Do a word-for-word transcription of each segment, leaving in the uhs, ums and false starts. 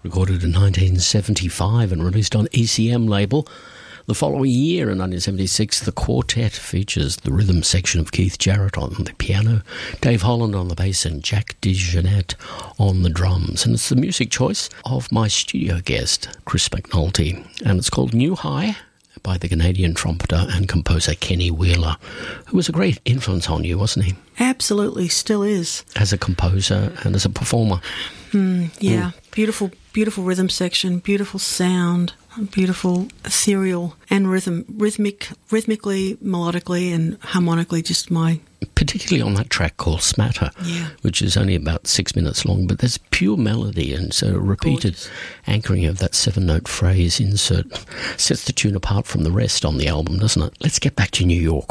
recorded in nineteen seventy-five and released on E C M label. The following year, in nineteen seventy-six, the quartet features the rhythm section of Keith Jarrett on the piano, Dave Holland on the bass, and Jack DeJohnette on the drums. And it's the music choice of my studio guest, Chris McNulty. And it's called New High by the Canadian trumpeter and composer Kenny Wheeler, who was a great influence on you, wasn't he? Absolutely, still is. As a composer and as a performer. Mm, yeah, Mm. beautiful, beautiful rhythm section, beautiful sound, beautiful ethereal and rhythm, rhythmic, rhythmically, melodically, and harmonically. Just my, particularly on that track called Smatter, yeah. which is only about six minutes long, but there's pure melody and so repeated Gorgeous. anchoring of that seven-note phrase insert sets the tune apart from the rest on the album, doesn't it? Let's get back to New York.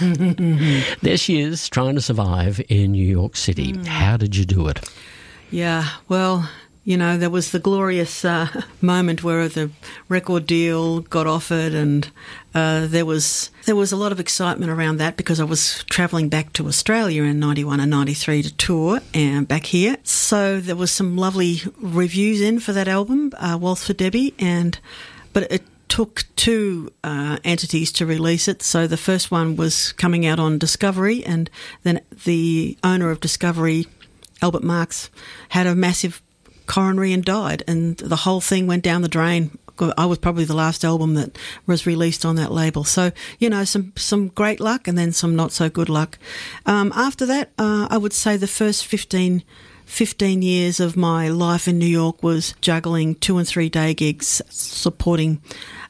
There she is, trying to survive in New York City. Mm. How did you do it? Yeah, well, you know, there was the glorious uh, moment where the record deal got offered, and uh, there was there was a lot of excitement around that because I was travelling back to Australia in ninety-one and ninety-three to tour and back here. So there was some lovely reviews in for that album, uh, Waltz for Debbie, and but it took two uh, entities to release it. So the first one was coming out on Discovery, and then the owner of Discovery, Albert Marks, had a massive coronary and died, and the whole thing went down the drain. I was probably the last album that was released on that label. So, you know, some, some great luck and then some not so good luck. Um, after that, uh, I would say the first fifteen, fifteen years of my life in New York was juggling two and three day gigs, supporting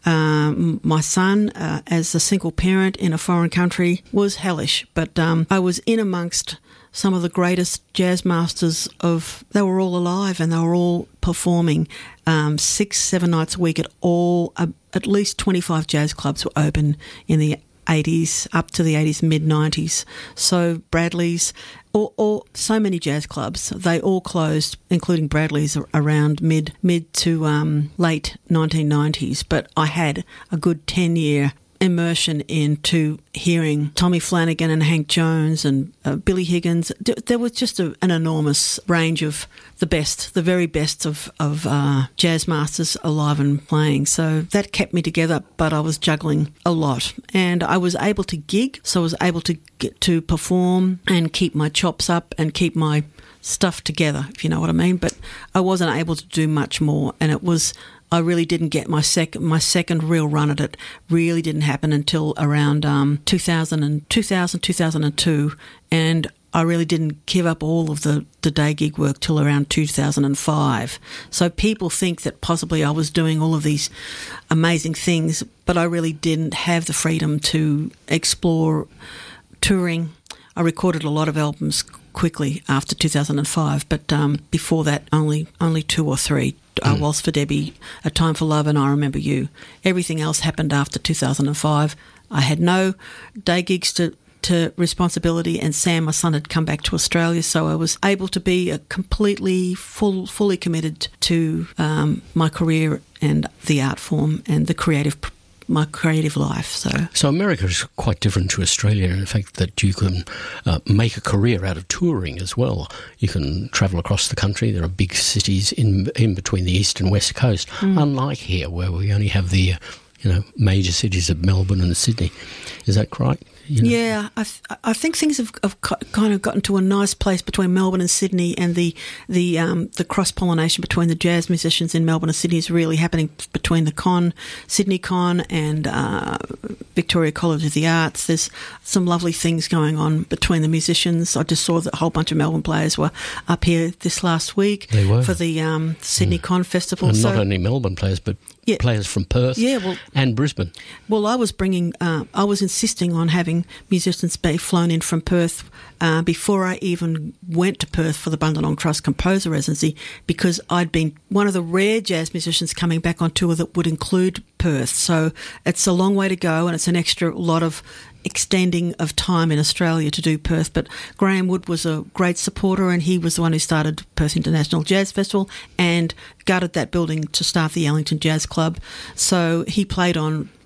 um, my son uh, as a single parent in a foreign country was hellish. But um, I was in amongst some of the greatest jazz masters of, they were all alive and they were all performing um, six, seven nights a week at all, uh, at least twenty-five jazz clubs were open in the eighties, up to the eighties, mid-nineties. So Bradley's, or, or so many jazz clubs, they all closed, including Bradley's, around mid, mid to um, late nineteen nineties. But I had a good ten-year immersion into hearing Tommy Flanagan and Hank Jones and uh, Billy Higgins. There was just a, an enormous range of the best, the very best of, of uh, jazz masters alive and playing. So that kept me together, but I was juggling a lot. And I was able to gig, so I was able to get to perform and keep my chops up and keep my stuff together, if you know what I mean. But I wasn't able to do much more, and it was... I really didn't get my second my second real run at it. Really didn't happen until around um, two thousand and two thousand, two thousand two, and I really didn't give up all of the, the day gig work till around two thousand five. So people think that possibly I was doing all of these amazing things, but I really didn't have the freedom to explore touring. I recorded a lot of albums quickly after two thousand five, but um, before that only only two or three. Uh, Mm. Waltz for Debbie, A Time for Love, and I Remember You. Everything else happened after two thousand five. I had no day gigs to, to responsibility, and Sam, my son, had come back to Australia, so I was able to be a completely, full, fully committed to um, my career and the art form and the creative my creative life. So so America is quite different to Australia in the fact that you can uh, make a career out of touring as well. You can travel across the country. There are big cities in in between the east and west coast, mm. unlike here where we only have the uh, you know major cities of Melbourne and Sydney. Is that right? You know? Yeah, I, th- I think things have, have kind of gotten to a nice place between Melbourne and Sydney, and the the um, the cross pollination between the jazz musicians in Melbourne and Sydney is really happening between the Con, Sydney Con, and uh, Victoria College of the Arts. There's some lovely things going on between the musicians. I just saw that a whole bunch of Melbourne players were up here this last week they were. for the um, Sydney mm. Con Festival. And so, not only Melbourne players, but yeah. players from Perth yeah, well, and Brisbane. Well, I was bringing, uh, I was insisting on having musicians be flown in from Perth uh, before I even went to Perth for the Bundalong Trust Composer Residency, because I'd been one of the rare jazz musicians coming back on tour that would include Perth. So it's a long way to go, and it's an extra lot of extending of time in Australia to do Perth. But Graham Wood was a great supporter, and he was the one who started Perth International Jazz Festival and gutted that building to start the Ellington Jazz Club. So he played on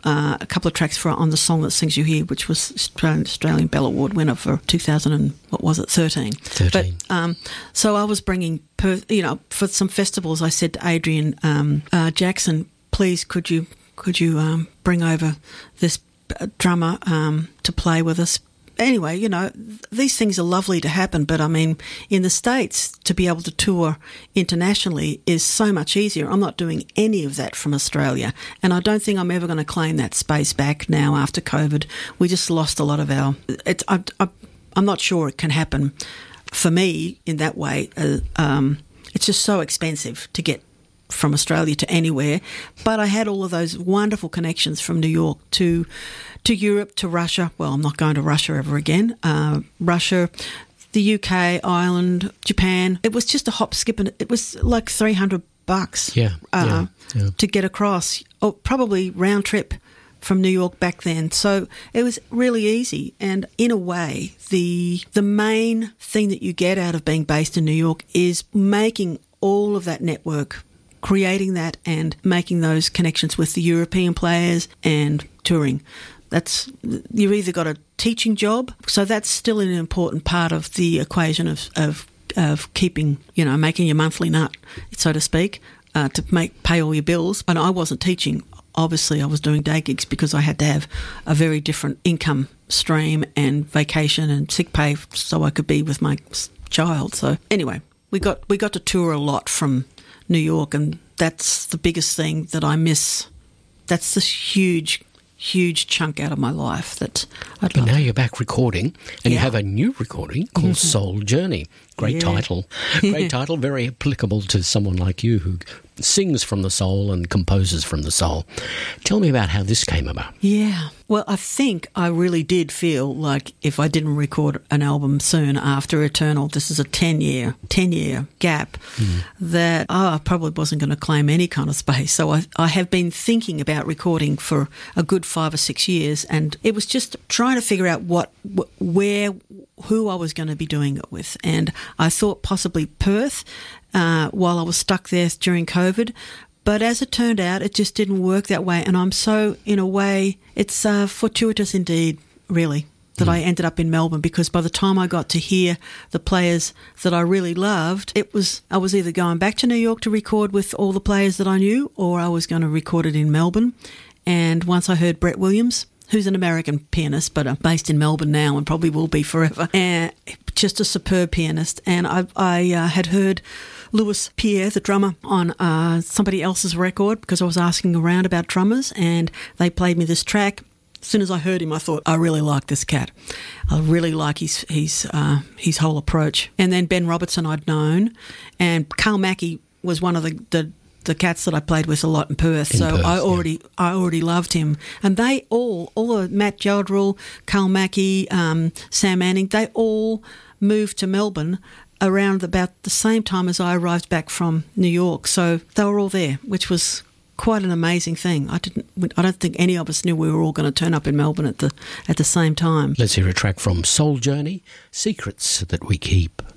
uh, a couple of tracks for on the Song That Sings You Here, which was Australian, Australian Bell Award winner for two thousand and what was it, thirteen. Thirteen. But um, so I was bringing, per, you know, for some festivals, I said to Adrian um, uh, Jackson, please, could you could you um, bring over this drummer um, to play with us? Anyway, you know, these things are lovely to happen, but I mean, in the States, to be able to tour internationally is so much easier. I'm not doing any of that from Australia, and I don't think I'm ever going to claim that space back now after COVID. We just lost a lot of our... It, I, I, I'm not sure it can happen for me in that way. Uh, um, it's just so expensive to get from Australia to anywhere, but I had all of those wonderful connections from New York to to Europe, to Russia. Well, I'm not going to Russia ever again. Uh, Russia, the U K, Ireland, Japan. It was just a hop, skip, and it was like three hundred bucks yeah, uh, yeah, yeah. to get across, or probably round trip from New York back then. So it was really easy. And in a way, the the main thing that you get out of being based in New York is making all of that network, creating that and making those connections with the European players and touring. That's, you've either got a teaching job, so that's still an important part of the equation of of, of keeping, you know, making your monthly nut, so to speak, uh, to make pay all your bills. And I wasn't teaching. Obviously, I was doing day gigs because I had to have a very different income stream and vacation and sick pay so I could be with my child. So anyway, we got we got to tour a lot from New York, and that's the biggest thing that I miss. That's this huge, huge chunk out of my life that I'd But love. now you're back recording, and Yeah. you have a new recording called Mm-hmm. Soul Journey. Great Yeah. title. Great title, very applicable to someone like you who sings from the soul and composes from the soul. Tell me about how this came about. Yeah. Well, I think I really did feel like if I didn't record an album soon after Eternal, this is a ten-year, ten-year gap, mm. that oh, I probably wasn't going to claim any kind of space. So I, I have been thinking about recording for a good five or six years, and it was just trying to figure out what, where, who I was going to be doing it with. And I thought possibly Perth, uh, while I was stuck there during COVID. But as it turned out, it just didn't work that way. And I'm so, in a way, it's uh, fortuitous indeed, really, that mm. I ended up in Melbourne, because by the time I got to hear the players that I really loved, it was I was either going back to New York to record with all the players that I knew, or I was going to record it in Melbourne. And once I heard Brett Williams, who's an American pianist, but uh, based in Melbourne now and probably will be forever, and just a superb pianist. And I, I uh, had heard Louis Pierre, the drummer, on uh, somebody else's record, because I was asking around about drummers, and they played me this track. As soon as I heard him, I thought, I really like this cat. I really like his his uh, his whole approach. And then Ben Robertson I'd known, and Carl Mackey was one of the, the the cats that I played with a lot in Perth. In so Perth, I already yeah. I already loved him. And they all, all of Matt Jodrell, Carl Mackey, um, Sam Manning, they all moved to Melbourne around about the same time as I arrived back from New York. So they were all there, which was quite an amazing thing. I didn't. I don't think any of us knew we were all going to turn up in Melbourne at the at the same time. Let's hear a track from Soul Journey, Secrets That We Keep.